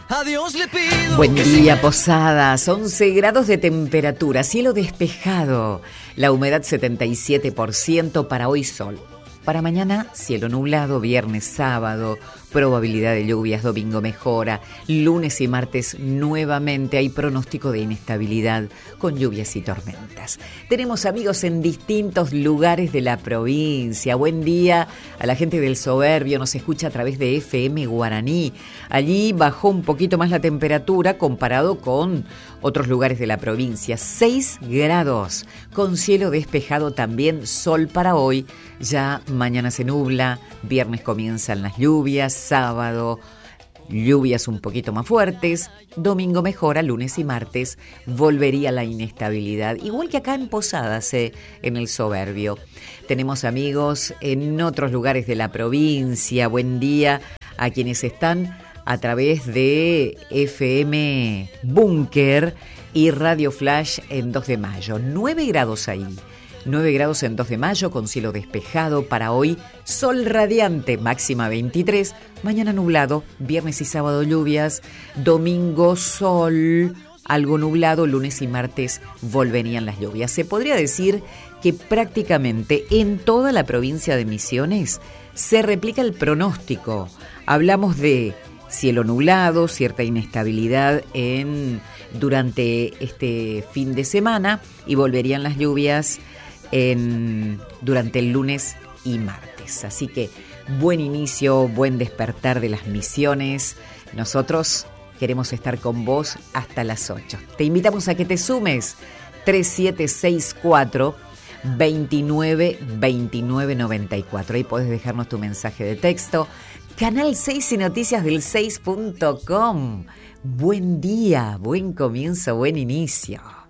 A Dios le pido. Buen día, Posadas. 11 grados de temperatura, cielo despejado, la humedad 77%, para hoy sol. Para mañana, cielo nublado, viernes, sábado, probabilidad de lluvias, domingo mejora, lunes y martes nuevamente hay pronóstico de inestabilidad con lluvias y tormentas. Tenemos amigos en distintos lugares de la provincia. Buen día a la gente del Soberbio, nos escucha a través de FM Guaraní. Allí bajó un poquito más la temperatura comparado con otros lugares de la provincia. 6 grados, con cielo despejado también, sol para hoy. Ya mañana se nubla, viernes comienzan las lluvias, sábado lluvias un poquito más fuertes, domingo mejora, lunes y martes volvería la inestabilidad, igual que acá en Posadas, en el Soberbio. Tenemos amigos en otros lugares de la provincia. Buen día a quienes están a través de FM Búnker y Radio Flash en 2 de mayo. 9 grados ahí. 9 grados en 2 de mayo con cielo despejado. Para hoy, sol radiante, máxima 23. Mañana nublado, viernes y sábado lluvias. Domingo sol, algo nublado. Lunes y martes volverían las lluvias. Se podría decir que prácticamente en toda la provincia de Misiones se replica el pronóstico. Hablamos de cielo nublado, cierta inestabilidad durante este fin de semana y volverían las lluvias durante el lunes y martes. Así que buen inicio, buen despertar de las Misiones. Nosotros queremos estar con vos hasta las 8. Te invitamos a que te sumes 3764 29 29 94. Ahí podés dejarnos tu mensaje de texto. Canal 6 y noticias del 6.com. Buen día, buen comienzo, buen inicio.